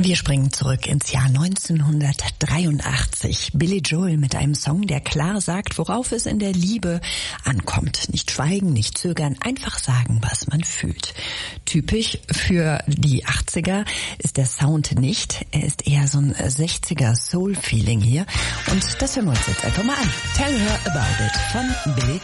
Wir springen zurück ins Jahr 1983. Billy Joel mit einem Song, der klar sagt, worauf es in der Liebe ankommt. Nicht schweigen, nicht zögern, einfach sagen, was man fühlt. Typisch für die 80er ist der Sound nicht. Er ist eher so ein 60er Soul-Feeling hier. Und das hören wir uns jetzt einfach mal an. Tell Her About It von Billy